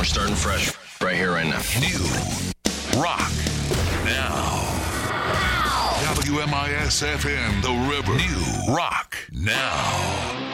starting fresh right here, right now. New rock now. WMIS FM, The River. New rock now.